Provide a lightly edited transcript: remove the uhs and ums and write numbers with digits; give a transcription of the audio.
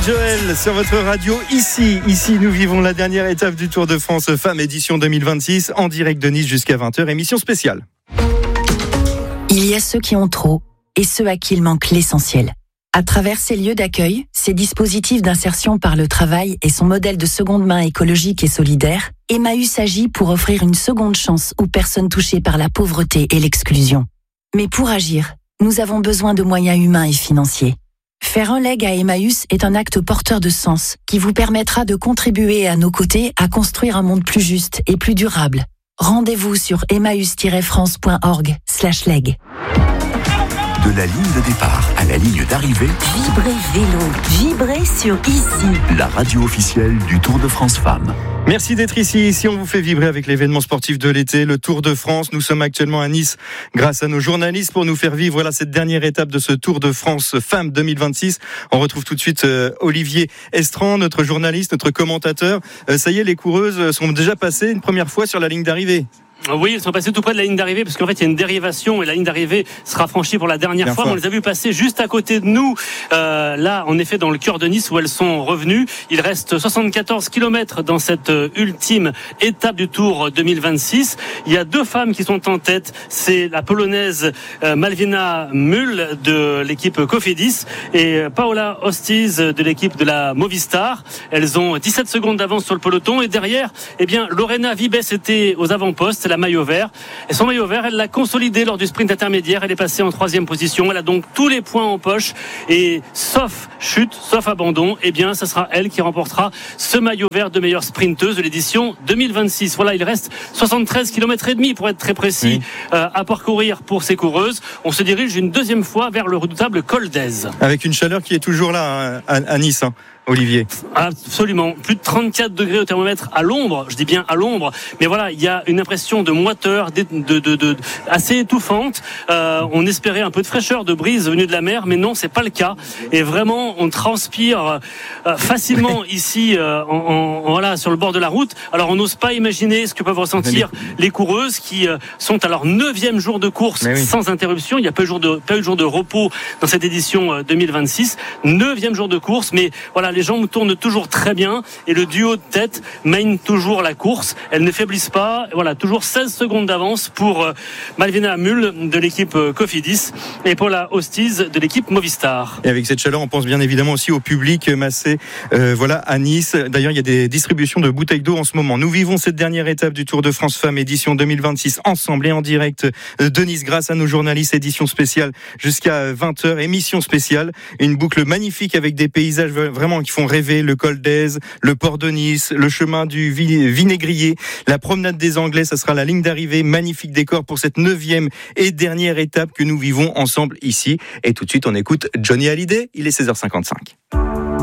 Joël sur votre radio. Ici, nous vivons la dernière étape du Tour de France Femmes édition 2026 en direct de Nice jusqu'à 20h, émission spéciale. Il y a ceux qui ont trop et ceux à qui il manque l'essentiel. À travers ces lieux d'accueil, ces dispositifs d'insertion par le travail et son modèle de seconde main écologique et solidaire, Emmaüs agit pour offrir une seconde chance aux personnes touchées par la pauvreté et l'exclusion. Mais pour agir, nous avons besoin de moyens humains et financiers. Faire un leg à Emmaüs est un acte porteur de sens qui vous permettra de contribuer à nos côtés à construire un monde plus juste et plus durable. Rendez-vous sur emmaüs-france.org/leg. De la ligne de départ à la ligne d'arrivée, Vibrez vélo, vibrez sur Ici. La radio officielle du Tour de France Femmes. Merci d'être ici. Ici, on vous fait vibrer avec l'événement sportif de l'été, le Tour de France. Nous sommes actuellement à Nice grâce à nos journalistes pour nous faire vivre cette dernière étape de ce Tour de France Femmes 2026. On retrouve tout de suite Olivier Estran, notre journaliste, notre commentateur. Ça y est, les coureuses sont déjà passées une première fois sur la ligne d'arrivée. Oui, elles sont passées tout près de la ligne d'arrivée parce qu'en fait il y a une dérivation et la ligne d'arrivée sera franchie pour la dernière fois. On les a vues passer juste à côté de nous, là en effet dans le cœur de Nice où elles sont revenues. Il reste 74 km dans cette ultime étape du Tour 2026. Il y a deux femmes qui sont en tête, c'est la polonaise Malwina Müll de l'équipe Cofidis et Paola Ostiz de l'équipe de la Movistar. Elles ont 17 secondes d'avance sur le peloton et derrière, Lorena Vibes était aux avant-postes. C'est la maillot vert. Et son maillot vert, elle l'a consolidé lors du sprint intermédiaire. Elle est passée en 3e position. Elle a donc tous les points en poche. Et sauf chute, sauf abandon, ça sera elle qui remportera ce maillot vert de meilleure sprinteuse de l'édition 2026. Voilà, il reste 73 km et demi pour être très précis à parcourir pour ces coureuses. On se dirige une deuxième fois vers le redoutable col d'Èze. Avec une chaleur qui est toujours là à Nice. Olivier. Absolument. Plus de 34 degrés au thermomètre à l'ombre. Je dis bien à l'ombre. Mais voilà, il y a une impression de moiteur, assez étouffante. On espérait un peu de fraîcheur, de brise venue de la mer, mais non, c'est pas le cas. Et vraiment, on transpire facilement ici, sur le bord de la route. Alors, on n'ose pas imaginer ce que peuvent ressentir les coureuses qui sont à leur 9e jour de course sans interruption. Il n'y a pas eu de jour de repos dans cette édition 2026. 9e jour de course, mais voilà, les jambes tournent toujours très bien et le duo de tête mène toujours la course. Elles ne faiblissent pas. Voilà, toujours 16 secondes d'avance pour Malwina Müll de l'équipe Cofidis et Paola Ostiz de l'équipe Movistar. Et avec cette chaleur, on pense bien évidemment aussi au public massé à Nice. D'ailleurs, il y a des distributions de bouteilles d'eau en ce moment. Nous vivons cette dernière étape du Tour de France Femmes édition 2026 ensemble et en direct de Nice grâce à nos journalistes. Édition spéciale jusqu'à 20h. Émission spéciale. Une boucle magnifique avec des paysages vraiment qui font rêver, le col d'Èze, le port de Nice, le chemin du Vinaigrier, la promenade des Anglais, ça sera la ligne d'arrivée, magnifique décor pour cette 9e et dernière étape que nous vivons ensemble ici. Et tout de suite, on écoute Johnny Hallyday, il est 16h55.